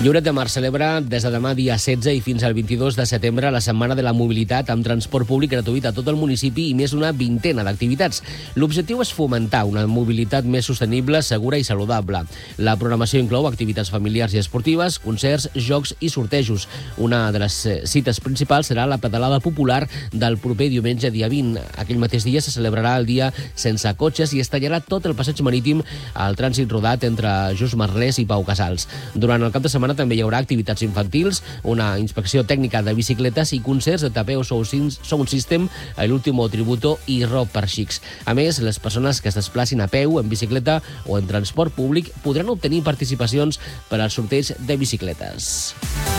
Lloret de Mar celebra des de demà dia 16 i fins al 22 de setembre la Setmana de la Mobilitat amb transport públic gratuït a tot el municipi i més d'una vintena d'activitats. L'objectiu és fomentar una mobilitat més sostenible, segura i saludable. La programació inclou activitats familiars i esportives, concerts, jocs i sortejos. Una de les cites principals serà la pedalada popular del proper diumenge dia 20. Aquell mateix dia se celebrarà el dia sense cotxes i es tallarà tot el passeig marítim al trànsit rodat entre Just Merlès i Pau Casals. Durant el cap de setmana també hi haurà activitats infantils, una inspecció tècnica de bicicletes i concerts de Tapeo Sound System, l'Último Tributo i Rock per Xics. A més, les persones que es desplacin a peu, en bicicleta o en transport públic podran obtenir participacions per al sorteig de bicicletes.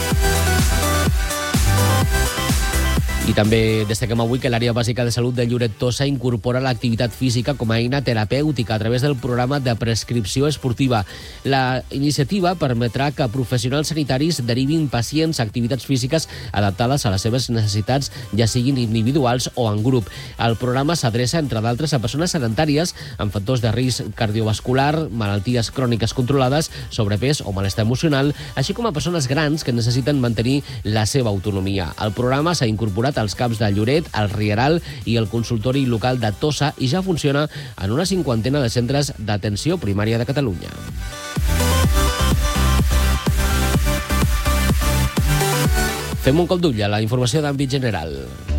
I també destaquem avui que l'àrea bàsica de salut de Lloret Tossa incorpora l'activitat física com a eina terapèutica a través del programa de prescripció esportiva. La iniciativa permetrà que professionals sanitaris derivin pacients a activitats físiques adaptades a les seves necessitats, ja siguin individuals o en grup. El programa s'adreça, entre d'altres, a persones sedentàries amb factors de risc cardiovascular, malalties cròniques controlades, sobrepès o malestar emocional, així com a persones grans que necessiten mantenir la seva autonomia. El programa s'ha incorporat als CAPs de Lloret, el Rieral i el consultori local de Tossa i ja funciona en una 50ena de centres d'atenció primària de Catalunya. Fem un cop d'ull a la informació d'àmbit general.